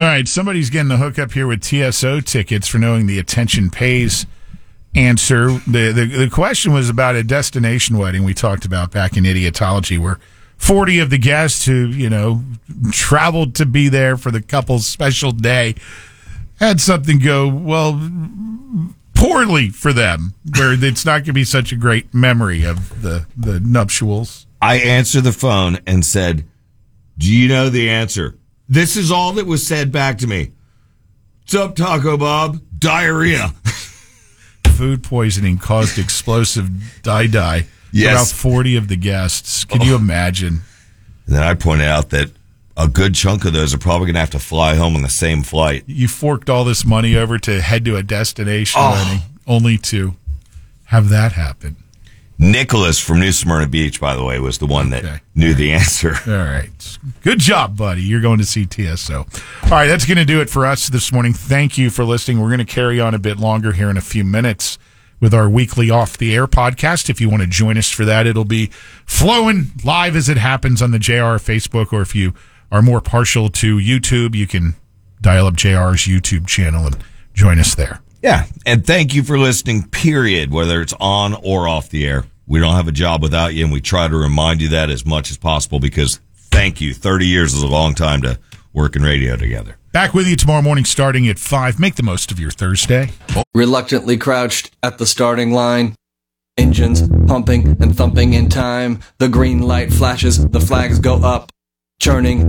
All right, somebody's getting the hook up here with TSO tickets for knowing the attention pays answer. The question was about a destination wedding we talked about back in Idiotology, where 40 of the guests who, traveled to be there for the couple's special day had something go, poorly for them, where it's not going to be such a great memory of the nuptials. I answered the phone and said, "Do you know the answer?" This is all that was said back to me. "What's up, Taco Bob?" "Diarrhea." Food poisoning caused explosive die. Yes. About 40 of the guests. Can you imagine? And then I pointed out that a good chunk of those are probably going to have to fly home on the same flight. You forked all this money over to head to a destination wedding, only to have that happen. Nicholas from New Smyrna Beach, by the way, was the one that knew the answer. All right. Good job, buddy. You're going to see TSO. All right, that's going to do it for us this morning. Thank you for listening. We're going to carry on a bit longer here in a few minutes with our weekly Off the Air podcast. If you want to join us for that, it'll be flowing live as it happens on the JR Facebook, or if you are more partial to YouTube, you can dial up JR's YouTube channel and join us there. Yeah, and thank you for listening, period, whether it's on or off the air. We don't have a job without you, and we try to remind you that as much as possible because, thank you, 30 years is a long time to work in radio together. Back with you tomorrow morning starting at 5. Make the most of your Thursday. Reluctantly crouched at the starting line. Engines pumping and thumping in time. The green light flashes, the flags go up. Churning